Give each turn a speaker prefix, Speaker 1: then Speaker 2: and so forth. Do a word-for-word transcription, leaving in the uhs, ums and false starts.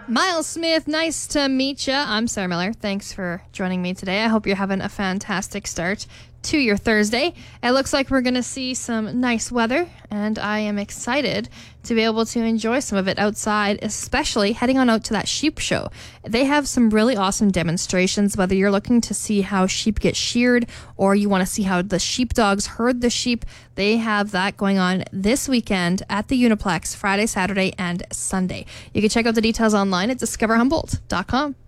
Speaker 1: Miles Smith, nice to meet you. I'm Sarah Miller. Thanks for joining me today. I hope you're having a fantastic start to your Thursday. It looks like we're going to see some nice weather, and I am excited to be able to enjoy some of it outside, especially heading on out to that sheep show. They have some really awesome demonstrations, whether you're looking to see how sheep get sheared or you want to see how the sheepdogs herd the sheep. They have that going on this weekend at the Uniplex, Friday, Saturday, and Sunday. You can check out the details online at discover humboldt dot com.